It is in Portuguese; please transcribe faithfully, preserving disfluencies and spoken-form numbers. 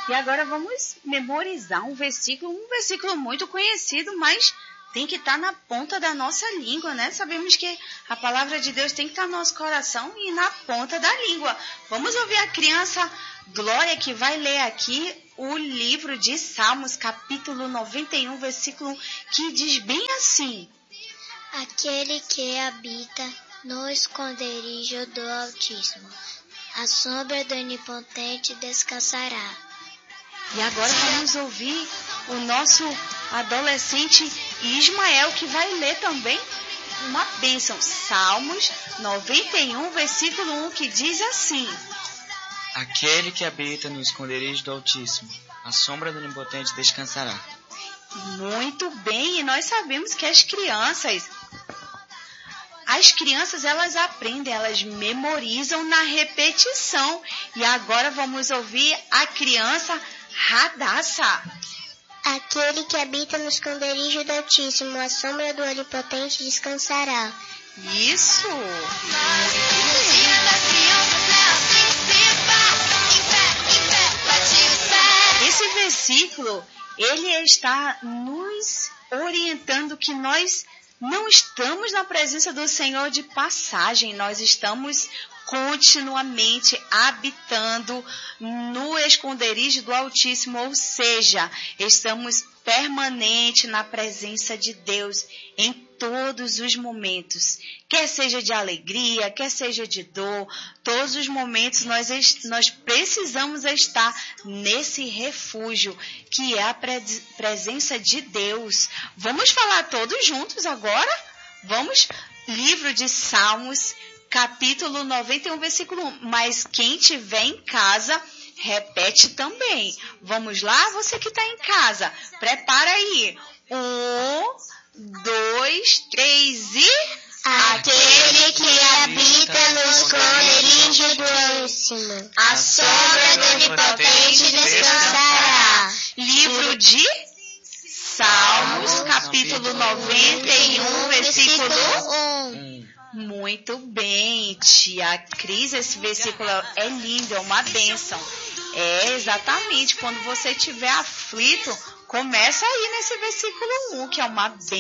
E agora vamos memorizar um versículo, um versículo muito conhecido, mas tem que estar na ponta da nossa língua, né? Sabemos que a palavra de Deus tem que estar no nosso coração e na ponta da língua. Vamos ouvir a criança Glória, que vai ler aqui o livro de Salmos, capítulo noventa e um, versículo um, que diz bem assim: Aquele que habita no esconderijo do Altíssimo, à sombra do Onipotente descansará. E agora vamos ouvir o nosso adolescente Ismael, que vai ler também uma bênção. Salmos noventa e um, versículo um, que diz assim: Aquele que habita no esconderijo do Altíssimo, à sombra do Onipotente descansará. Muito bem, e nós sabemos que as crianças, as crianças elas aprendem, elas memorizam na repetição. E agora vamos ouvir a criança Radassa. Aquele que habita no esconderijo do Altíssimo, à sombra do Onipotente descansará. Isso! Esse versículo, ele está nos orientando que nós não estamos na presença do Senhor de passagem, nós estamos continuamente habitando no esconderijo do Altíssimo, ou seja, estamos permanente na presença de Deus em todos os momentos, quer seja de alegria, quer seja de dor, todos os momentos nós, nós precisamos estar nesse refúgio, que é a pre- presença de Deus. Vamos falar todos juntos agora? Vamos, livro de Salmos, capítulo noventa e um, versículo um. Mas quem tiver em casa, repete também. Vamos lá? Você que está em casa, prepara aí. Um, dois, três e... Aquele que habita no esconderijo do Altíssimo, à sombra do Onipotente descansará. Livro de Salmos, capítulo noventa e um, versículo um. Muito bem, tia Cris, esse versículo é lindo, é uma bênção. É exatamente, quando você estiver aflito, começa aí nesse versículo um, que é uma bênção.